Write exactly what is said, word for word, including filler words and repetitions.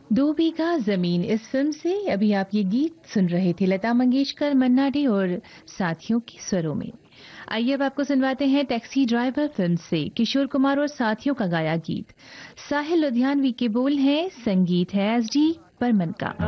दो बीघा जमीन इस फिल्म से अभी आप ये गीत सुन रहे थे लता मंगेशकर, मन्ना डे और साथियों के स्वरों में। आइए अब आपको सुनवाते हैं टैक्सी ड्राइवर फिल्म से किशोर कुमार और साथियों का गाया गीत। साहिल लुधियानवी के बोल हैं, संगीत है एस डी बर्मन का।